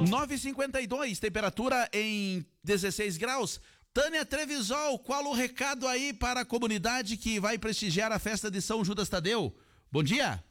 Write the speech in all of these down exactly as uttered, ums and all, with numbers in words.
nove e cinquenta e dois, temperatura em dezesseis graus. Tânia Trevisol, qual o recado aí para a comunidade que vai prestigiar a festa de São Judas Tadeu? Bom dia.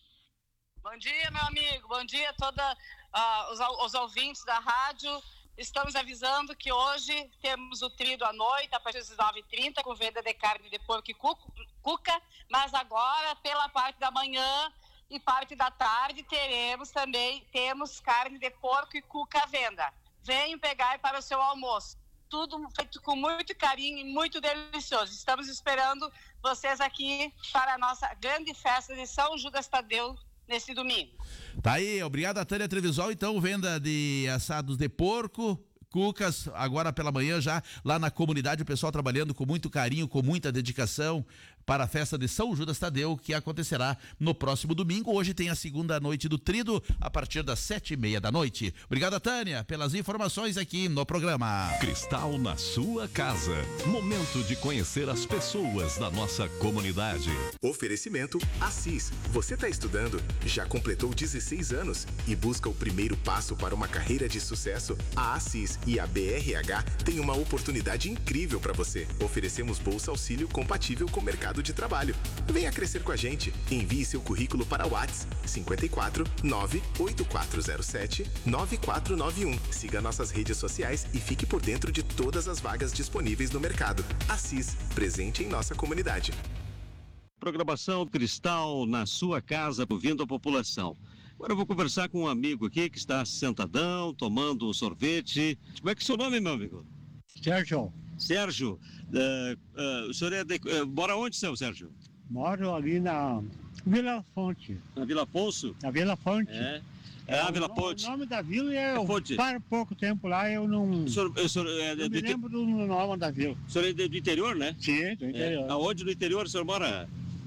Bom dia, meu amigo. Bom dia a todos uh, os, os ouvintes da rádio. Estamos avisando que hoje temos o trido à noite, a partir das nove e trinta, com venda de carne de porco e cuca, mas agora, pela parte da manhã e parte da tarde, teremos também, temos carne de porco e cuca à venda. Venham pegar para o seu almoço. Tudo feito com muito carinho e muito delicioso. Estamos esperando vocês aqui para a nossa grande festa de São Judas Tadeu nesse domingo. Tá aí, obrigado a Tânia Trevisol. Então, venda de assados de porco, cucas, agora pela manhã já, lá na comunidade, o pessoal trabalhando com muito carinho, com muita dedicação para a festa de São Judas Tadeu, que acontecerá no próximo domingo. Hoje tem a segunda noite do trido, a partir das sete e meia da noite. Obrigado, Tânia, pelas informações aqui no programa. Cristal na sua casa. Momento de conhecer as pessoas da nossa comunidade. Oferecimento Assis. Você está estudando? Já completou dezesseis anos e busca o primeiro passo para uma carreira de sucesso? A Assis e a B R H têm uma oportunidade incrível para você. Oferecemos bolsa auxílio compatível com o mercado de trabalho. Venha crescer com a gente. Envie seu currículo para o WhatsApp cinco quatro nove oito quatro zero sete nove quatro nove um. Siga nossas redes sociais e fique por dentro de todas as vagas disponíveis no mercado. Assis, presente em nossa comunidade. Programação Cristal na sua casa, ouvindo a população. Agora eu vou conversar com um amigo aqui que está sentadão, tomando um sorvete. Como é que é o seu nome, meu amigo? Sérgio. Sérgio, uh, uh, o senhor é de, uh, mora onde, seu Sérgio? Moro ali na Vila Fonte. Na Vila Afonso? Na Vila Fonte. É, é a Vila Ponte. O nome da vila é... é Fonte. Para pouco tempo lá, eu não... O senhor, o senhor é não do me lembro do nome da vila. O senhor é do interior, né? Sim, do interior. É, aonde no interior o senhor mora?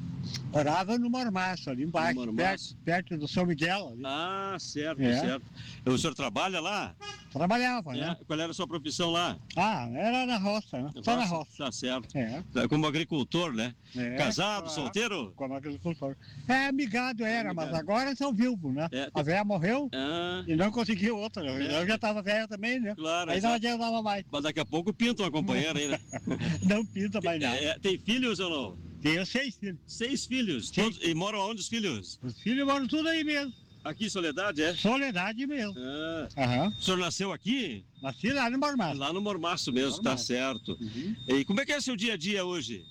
Morava no Mormaço, ali embaixo, Mormaço. perto, perto do São Miguel. Ali. Ah, certo, é. certo. O senhor trabalha lá? Trabalhava, é. né? Qual era a sua profissão lá? Ah, era na roça, né? Na Só roça? na roça. Tá certo. É. Como agricultor, né? É. Casado, Ah, solteiro? Como agricultor. É, amigado era, Amigado. mas agora são vivos, né? É. A velha morreu Ah, e não conseguiu outra. É. Eu já estava velha também, né? claro. Aí não exato. adiantava mais. Mas daqui a pouco pinta uma companheira aí, né? Não pinta mais nada. É, tem filhos ou não? Tenho seis filhos. Seis filhos. Sim. Todos, e moram onde os filhos? Os filhos moram tudo aí mesmo. Aqui em Soledade, é? Soledade mesmo. Ah, Aham. o senhor nasceu aqui? Nasci lá no Mormaço. Lá no Mormaço mesmo, tá Mormaço. certo. Uhum. E como é que é seu dia a dia hoje?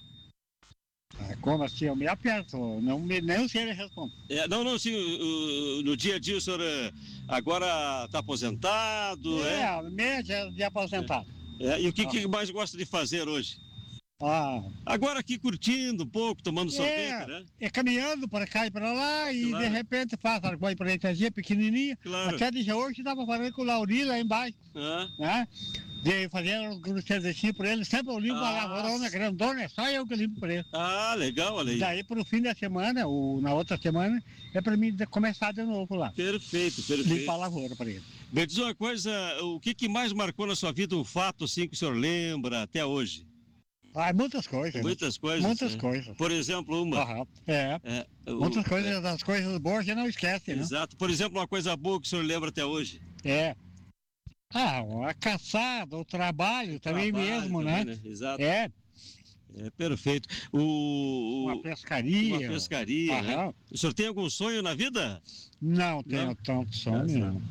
Ah, como assim? Eu me aperto. Não me, nem sei ele responder. É, não, não, sim, o- o- no dia a dia o senhor eh, agora está aposentado, é? É, média de aposentado. É, e o que, que mais gosta de fazer hoje? Ah, Agora aqui curtindo um pouco, tomando sorvete, é, né? é caminhando para cá e para lá e Claro. de repente faz alguma empreitazinha pequenininha. Claro. Até de hoje estava falando com o Lauri lá embaixo, Ah, né? De fazer um serviço para ele. Sempre eu limpo Ah, a lavorona grandona, é só eu que limpo para ele. ah, legal, olha aí. Daí pro fim da semana, ou na outra semana, é para mim de- começar de novo lá. Perfeito, perfeito. Limpar a lavoura para ele. Me diz uma coisa, o que, que mais marcou na sua vida, um fato assim que o senhor lembra até hoje? Ah, muitas coisas. né? Muitas coisas. Muitas né? coisas. Por exemplo, uma. Aham, é. É, o- Muitas coisas, das coisas boas você não esquece, né? Exato. Por exemplo, uma coisa boa que o senhor lembra até hoje. É. Ah, a caçada, o trabalho também Trabalho mesmo, também, né? Exato. É, É perfeito. O, uma o- pescaria. uma pescaria, né? Aham. O senhor tem algum sonho na vida? Não tenho Não? tanto sonho, não.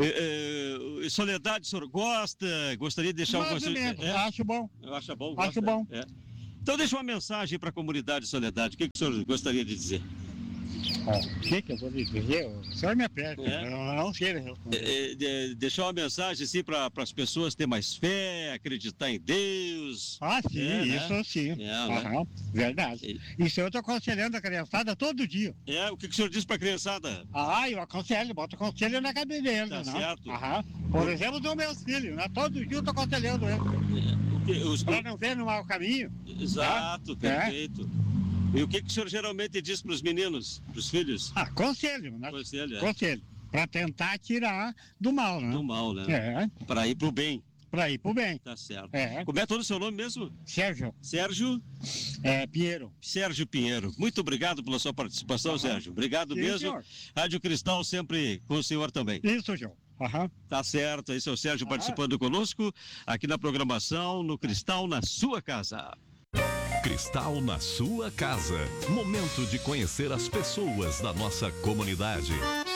É, é, Soledade, o senhor gosta? Gostaria de deixar Mais alguma ou menos, É? acho bom. Eu acho bom. Acho gosta? bom. É. Então deixa uma mensagem para a comunidade de Soledade. O que, que o senhor gostaria de dizer? Ó, o que que eu vou lhe dizer? O senhor me aperta, É? eu não sei responder. É, é, de- deixar uma mensagem assim para as pessoas ter mais fé, acreditar em Deus. Ah, sim, É, né? isso sim. É, né? Aham, verdade. Isso eu estou aconselhando a criançada todo dia. É, o que, que o senhor diz para a criançada? Ah, eu aconselho, boto conselho na cabeça deles, Tá não? certo. Aham. Por exemplo, dos meus filhos, né? Todo dia eu estou aconselhando eles. O que- os- Para não ver no mau caminho. Exato, É. perfeito. E o que, que o senhor geralmente diz para os meninos, para os filhos? Ah, conselho, né? Conselho, é. Conselho. Para tentar tirar do mal, né? Do mal, né? É, Para ir para o bem. para ir pro bem. Tá certo. É. Como é todo o seu nome mesmo? Sérgio, Sérgio? é, Pinheiro. Sérgio Pinheiro. Muito obrigado pela sua participação, Aham. Sérgio. Obrigado Sim, mesmo. senhor. Rádio Cristal sempre com o senhor também. Isso, João. Aham. Tá certo, esse é o Sérgio participando conosco aqui na programação no Cristal na sua casa. Cristal na sua casa. Momento de conhecer as pessoas da nossa comunidade.